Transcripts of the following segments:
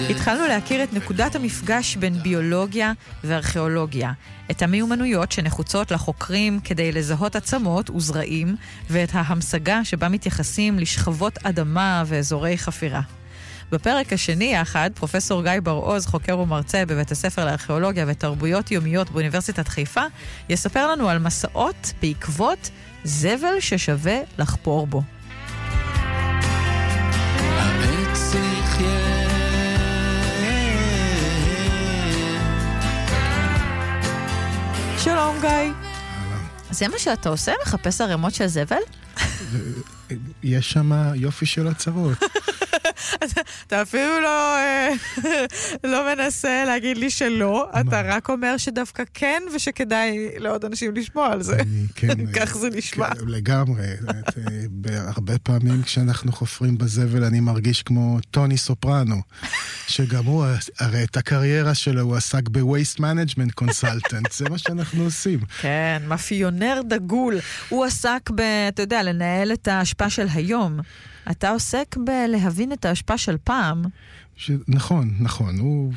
התחלנו להכיר את נקודת המפגש בין ביולוגיה וארכיאולוגיה, את המיומנויות שנחוצות לחוקרים כדי לזהות עצמות וזרעים, ואת ההמשגה שבה מתייחסים לשכבות אדמה ואזורי חפירה. בפרק השני יחד, פרופסור גיא בר-עוז, חוקר ומרצה בבית הספר לארכיאולוגיה ותרבויות יומיות באוניברסיטת חיפה, יספר לנו על מסעות בעקבות זבל ששווה לחפור בו. שלום גיא. זה מה שאתה עושה? מחפש ערימות של זבל? יש שם יופי של הצרות. אתה אפילו לא מנסה להגיד לי שלא, אתה רק אומר שדווקא כן, ושכדאי לעוד אנשים לשמוע על זה. כך זה נשמע. לגמרי. הרבה פעמים כשאנחנו חופרים בזבל, אני מרגיש כמו טוני סופרנו, שגם הוא, הרי את הקריירה שלו, הוא עסק ב-Waste Management Consultant, זה מה שאנחנו עושים. כן, מאפיונר דגול. הוא עסק אתה יודע, לנהל את ההשפעה של היום. אתה עוסק בלהבין את ההשפעה של פעם. נכון, הוא...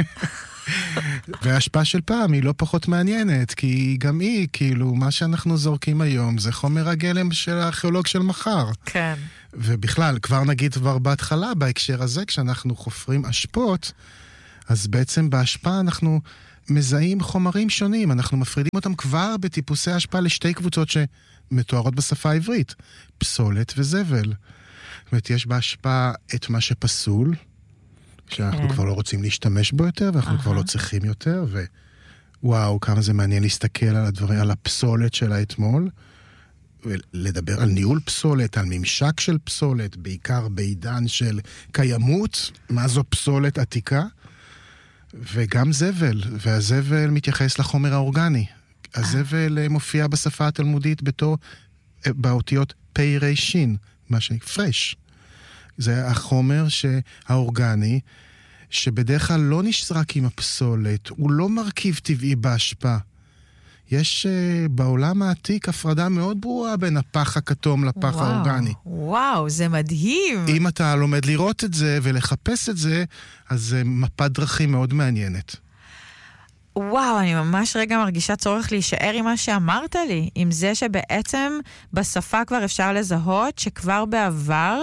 וההשפעה של פעם היא לא פחות מעניינת, כי גם היא, כאילו, מה שאנחנו זורקים היום, זה חומר הגלם של הארכיאולוג של מחר. כן. ובכלל, כבר נגיד כבר בהתחלה, בהקשר הזה, כשאנחנו חופרים אשפות, אז בעצם בהשפעה אנחנו מזהים חומרים שונים, אנחנו מפרידים אותם כבר בטיפוסי ההשפעה לשתי קבוצות שמתוארות בשפה העברית, פסולת וזבל. זאת אומרת, יש בהשפעה את מה שפסול, שאנחנו כבר לא רוצים להשתמש בו יותר, ואנחנו כבר לא צריכים יותר, ווואו, כמה זה מעניין להסתכל על הדברים, על הפסולת שלה אתמול, ולדבר על ניהול פסולת, על ממשק של פסולת, בעיקר בעידן של קיימות, מה זו פסולת עתיקה, וגם זבל, והזבל מתייחס לחומר האורגני. הזבל מופיע בשפה התלמודית בתור, באותיות פי ריישין, מה שנקרא פרש. זה החומר האורגני, שבדרך כלל לא נשזרק עם הפסולת, הוא לא מרכיב טבעי בהשפעה. יש בעולם העתיק הפרדה מאוד ברורה בין הפח הכתום לפח האורגני. וואו, זה מדהים. אם אתה לומד לראות את זה ולחפש את זה, אז זה מפת דרכים מאוד מעניינת. וואו, אני ממש רגע מרגישה צורך להישאר עם מה שאמרת לי, עם זה שבעצם בשפה כבר אפשר לזהות שכבר בעבר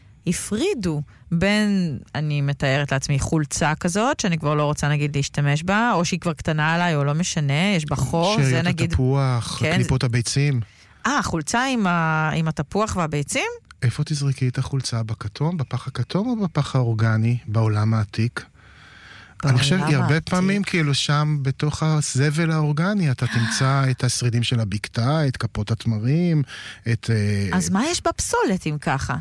הפרידו בין, אני מתארת לעצמי, חולצה כזאת, שאני כבר לא רוצה נגיד להשתמש בה, או שהיא כבר קטנה עליי, או לא משנה, יש בה חור, זה נגיד... התפוח, כן, קליפות הביצים. חולצה עם התפוח והביצים? איפה תזרקי את החולצה? בכתום, בפח הכתום או בפח האורגני, בעולם העתיק? אני חושב, הרבה פעמים כאילו שם בתוך הזבל האורגני, אתה תמצא את השרידים של הבקתה, את כפות התמרים, את... אז מה יש בפסולת אם ככה?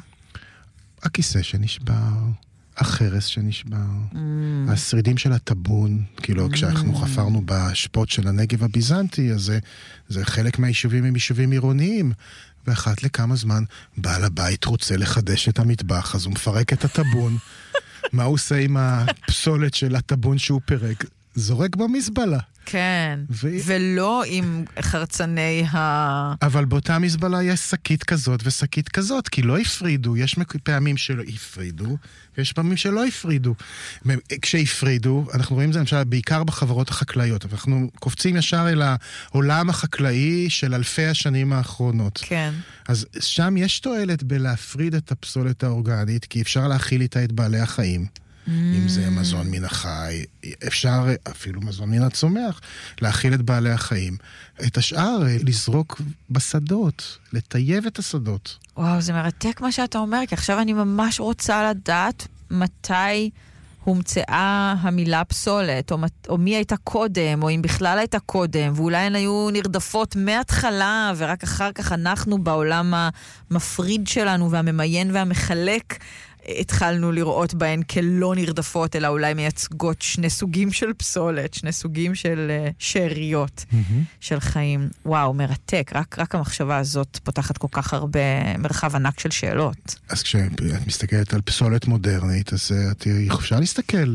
הכיסא שנשבר, החרס שנשבר, השרידים של הטבון, כאילו כשאנחנו חפרנו בשפות של הנגב הביזנטי, אז זה חלק מהיישובים הם יישובים עירוניים, ואחת לכמה זמן בעל הבית רוצה לחדש את המטבח, אז הוא מפרק את הטבון, מה הוא עושה עם הפסולת של הטבון שהוא פרק? זורק במזבלה. כן, ולא עם חרצני אבל באותה מזבלה יש שקית כזאת ושקית כזאת, כי לא הפרידו, יש פעמים שלא הפרידו, ויש פעמים שלא הפרידו. כשהפרידו, אנחנו רואים זה למשל בעיקר בחברות החקלאיות, אבל אנחנו קופצים ישר אל העולם החקלאי של אלפי השנים האחרונות. כן. אז שם יש תועלת בלהפריד את הפסולת האורגנית, כי אפשר להכיל איתה את בעלי החיים. אם זה מזון מן החי, אפשר אפילו מזון מן הצומח, להכיל את בעלי החיים. את השאר לזרוק בשדות, לטייב את השדות. וואו, זה מרתק מה שאתה אומר, כי עכשיו אני ממש רוצה לדעת מתי הומצאה המילה פסולת, או מי הייתה קודם, או אם בכלל הייתה קודם, ואולי הן היו נרדפות מההתחלה, ורק אחר כך אנחנו בעולם המפריד שלנו, והממיין והמחלק, התחלנו לראות בהן כלא נרדפות, אלא אולי מייצגות שני סוגים של פסולת, שני סוגים של שאריות של חיים. וואו, מרתק. רק המחשבה הזאת פותחת כל כך הרבה מרחב ענק של שאלות. אז כשאת מסתכלת על פסולת מודרנית, אז את יכולה להסתכל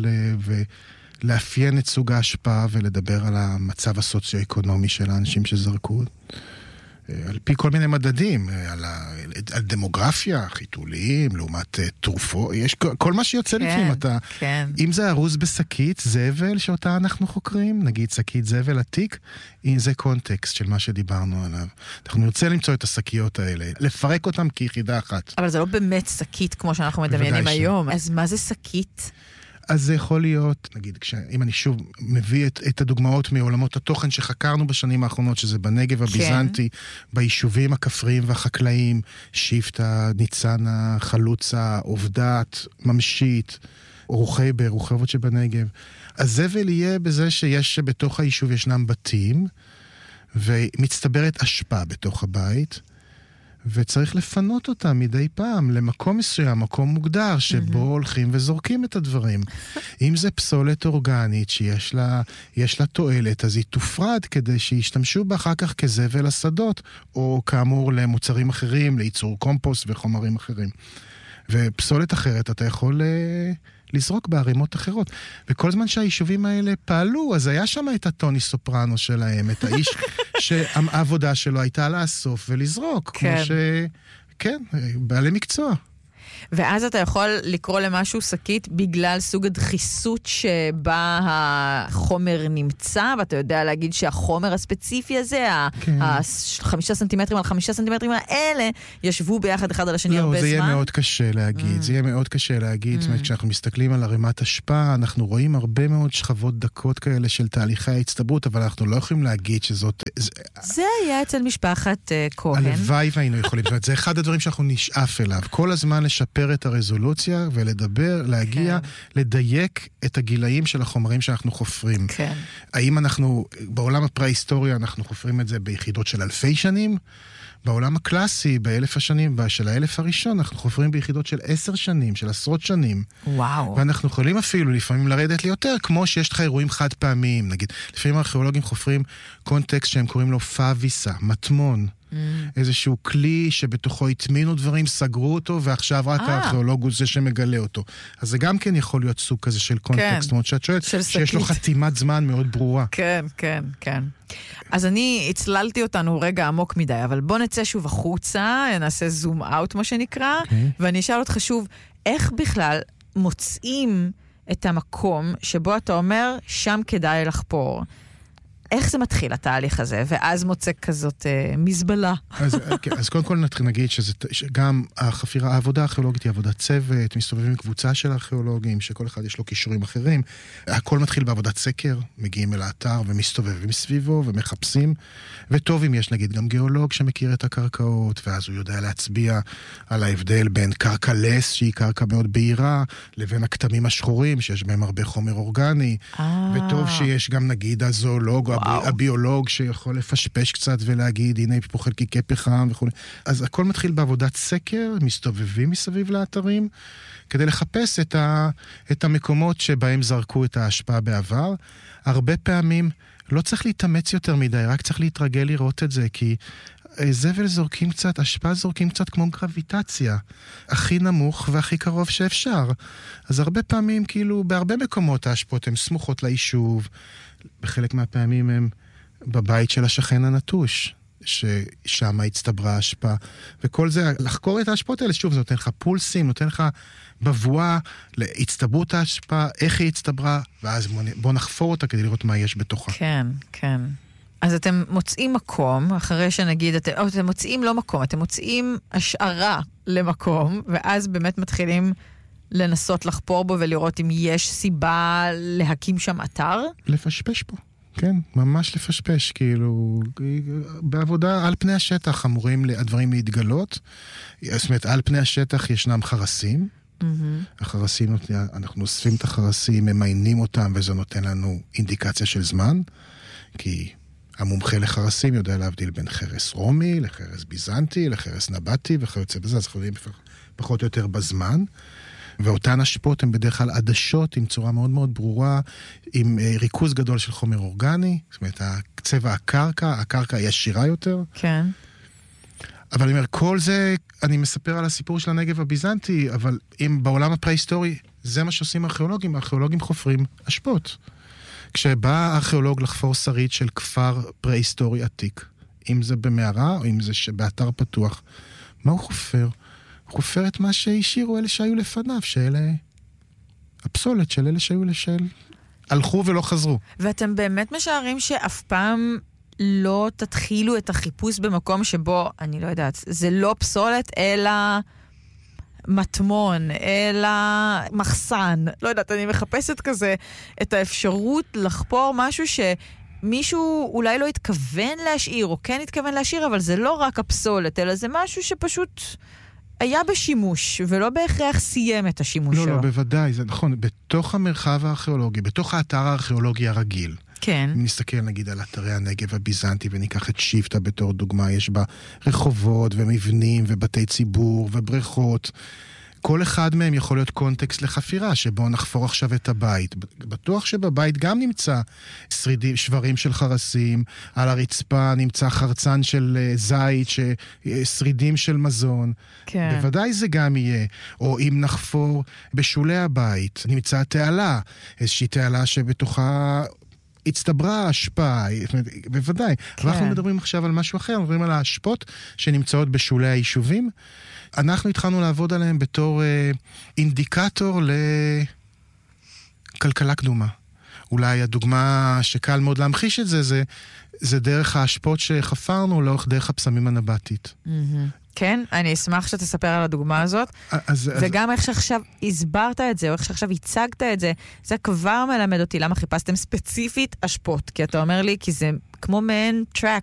ולאפיין את סוג ההשפעה ולדבר על המצב הסוציו-אקונומי של האנשים שזרקו. על פי כל מיני מדדים, על דמוגרפיה, חיתולים, לעומת תרופות, יש כל מה שיוצא לפעמים. אם זה ארוז בשקית זבל שאותה אנחנו חוקרים, נגיד שקית זבל עתיק, זה קונטקסט של מה שדיברנו עליו. אנחנו נרצה למצוא את השקיות האלה, לפרק אותם כיחידה אחת. אבל זה לא באמת שקית כמו שאנחנו מדמיינים היום. אז מה זה שקית? אז זה יכול להיות, נגיד, אם אני שוב מביא את הדוגמאות מעולמות התוכן שחקרנו בשנים האחרונות, שזה בנגב הביזנטי, ביישובים הכפריים והחקלאיים, שיפטה, ניצנה, חלוצה, עובדת, ממשית, רוחייבר, רוחבות שבנגב. הזבל יהיה בזה שיש בתוך היישוב ישנם בתים, ומצטברת אשפה בתוך הבית, וצריך לפנות אותה מדי פעם למקום מסוים, מקום מוגדר, שבו הולכים וזורקים את הדברים. אם זה פסולת אורגנית שיש לה תועלת, אז היא תופרד כדי שישתמשו בה אחר כך כזבל לשדות, או כאמור למוצרים אחרים, לייצור קומפוסט וחומרים אחרים. ופסולת אחרת אתה יכול לזרוק בערימות אחרות. וכל זמן שהיישובים האלה פעלו, אז היה שם את הטוני סופרנו שלהם, את האיש שהעבודה שלו הייתה לאסוף ולזרוק. כן. כמו כן, בעלי מקצוע. ואז אתה יכול לקרוא למשהו שקית בגלל סוג הדחיסות שבה החומר נמצא, ואתה יודע להגיד שהחומר הספציפי הזה, כן. 5 סנטימטרים על 5 סנטימטרים האלה, ישבו ביחד אחד על השני הרבה זמן. לא, זה יהיה מאוד קשה להגיד. זה יהיה מאוד קשה להגיד. זאת אומרת, כשאנחנו מסתכלים על ערימת השפעה, אנחנו רואים הרבה מאוד שכבות דקות כאלה של תהליכי ההצטברות, אבל אנחנו לא יכולים להגיד שזאת... זה היה אצל משפחת כהן. הלוואי והיינו יכולים. זאת אומרת, זה אחד הדברים שאנחנו נשאף אליו. כל הזמן לשפר את הרזולוציה ולדבר, להגיע, לדייק את הגילאים של החומרים שאנחנו חופרים. כן. האם אנחנו, בעולם הפרה-היסטוריה אנחנו חופרים את זה ביחידות של אלפי שנים? בעולם הקלאסי, באלף השנים, של האלף הראשון, אנחנו חופרים ביחידות של 10 שנים, של עשרות שנים. וואו. ואנחנו יכולים אפילו לפעמים לרדת ליותר, כמו שיש לך אירועים חד פעמיים, נגיד. לפעמים הארכיאולוגים חופרים קונטקסט שהם קוראים לו פאביסה, מטמון. איזשהו כלי שבתוכו התמינו דברים, סגרו אותו, ועכשיו רק הארכיאולוג הוא זה שמגלה אותו. אז זה גם כן יכול להיות סוג כזה של קונטקסט, זאת אומרת שאת שואלת, שיש לו חתימת זמן מאוד ברורה. כן, כן, כן. אז אני הצללתי אותנו רגע עמוק מדי, אבל בוא נצא שוב החוצה, נעשה זום אאוט מה שנקרא, ואני אשאל אותך שוב, איך בכלל מוצאים את המקום שבו אתה אומר, שם כדאי לחפור? איך זה מתחיל, התהליך הזה? ואז מוצא כזאת מזבלה. אז קודם כל נגיד שגם העבודה הארכיאולוגית היא עבודת צוות, מסתובבים עם קבוצה של ארכיאולוגים, שכל אחד יש לו קישורים אחרים. הכל מתחיל בעבודת סקר, מגיעים אל האתר ומסתובבים סביבו ומחפשים. וטוב אם יש נגיד גם גיאולוג שמכיר את הקרקעות, ואז הוא יודע להצביע על ההבדל בין קרקע לס, שהיא קרקע מאוד בהירה, לבין הכתמים השחורים, שיש בהם הרבה חומר אורגני. וטוב שיש גם נגיד הזואולוג, הביולוג שיכול לפשפש קצת ולהגיד, הנה פה חלקיקי פחם וכו'. אז הכל מתחיל בעבודת סקר, מסתובבים מסביב לאתרים, כדי לחפש את המקומות שבהם זרקו את ההשפעה בעבר. הרבה פעמים לא צריך להתאמץ יותר מדי, רק צריך להתרגל לראות את זה, כי זבל זורקים קצת, השפעה זורקים קצת כמו גרביטציה. הכי נמוך והכי קרוב שאפשר. אז הרבה פעמים, כאילו, בהרבה מקומות ההשפעות הן סמוכות ליישוב, בחלק מהפעמים הם בבית של השכן הנטוש, ששם הצטברה ההשפעה. וכל זה, לחקור את ההשפעות האלה, שוב, זה נותן לך פולסים, נותן לך בבואה להצטברות ההשפעה, איך היא הצטברה, ואז בוא נחפור אותה כדי לראות מה יש בתוכה. כן, כן. אז אתם מוצאים מקום, אחרי שנגיד, אתם מוצאים לא מקום, אתם מוצאים השערה למקום, ואז באמת מתחילים לנסות לחפור בו ולראות אם יש סיבה להקים שם אתר? לפשפש פה, כן, ממש לפשפש, כאילו, בעבודה על פני השטח אמורים הדברים להתגלות, זאת אומרת, על פני השטח ישנם חרסים, החרסים, אנחנו אוספים את החרסים, ממיינים אותם, וזה נותן לנו אינדיקציה של זמן, כי המומחה לחרסים יודע להבדיל בין חרס רומי, לחרס ביזנטי, לחרס נבטי, וכיוצא בזה, אז אנחנו יודעים פחות או יותר בזמן, ואותן השפעות הן בדרך כלל עדשות עם צורה מאוד מאוד ברורה, עם ריכוז גדול של חומר אורגני, זאת אומרת, צבע הקרקע היא עשירה יותר. כן. אבל אני אומר, כל זה, אני מספר על הסיפור של הנגב הביזנטי, אבל אם בעולם הפרה-היסטורי, זה מה שעושים הארכיאולוגים, הארכיאולוגים חופרים השפעות. כשבא הארכיאולוג לחפור שריד של כפר פרה-היסטורי עתיק, אם זה במערה או אם זה באתר פתוח. מה הוא חופר? הוא חופר את מה שהשאירו אלה שהיו לפניו, שאלה הפסולת של אלה שהיו הלכו ולא חזרו. ואתם באמת משערים שאף פעם לא תתחילו את החיפוש במקום שבו, אני לא יודעת, זה לא פסולת, אלא מטמון, אלא מחסן. לא יודעת, אני מחפשת כזה את האפשרות לחפור משהו שמישהו אולי לא התכוון להשאיר, או כן התכוון להשאיר, אבל זה לא רק הפסולת, אלא זה משהו שפשוט היה בשימוש, ולא בהכרח סיים את השימוש שלו. לא, בוודאי, זה נכון. בתוך המרחב הארכיאולוגי, בתוך האתר הארכיאולוגי הרגיל, כן. אם נסתכל נגיד על אתרי הנגב הביזנטי וניקח את שיפטה בתור דוגמה, יש בה רחובות ומבנים ובתי ציבור ובריכות. כל אחד מהם יכול להיות קונטקסט לחפירה, שבו נחפור עכשיו את הבית. בטוח שבבית גם נמצא שברים של חרסים, על הרצפה נמצא חרצן של זית, שרידים של מזון. כן. בוודאי זה גם יהיה. או אם נחפור בשולי הבית, נמצא תעלה, איזושהי תעלה שבתוכה הצטברה השפעה, בוודאי. כן. אנחנו מדברים עכשיו על משהו אחר, מדברים על ההשפעות שנמצאות בשולי היישובים. אנחנו התחלנו לעבוד עליהם בתור אינדיקטור לכלכלה קדומה. אולי הדוגמה שקל מאוד להמחיש את זה דרך ההשפעות שחפרנו לאורך דרך הפסמים הנבטית. כן, אני אשמח שתספר על הדוגמה הזאת. וגם איך שעכשיו הסברת את זה, או איך שעכשיו הצגת את זה, זה כבר מלמד אותי למה חיפשתם ספציפית השפעות. כי אתה אומר לי, כי זה כמו מעין טרק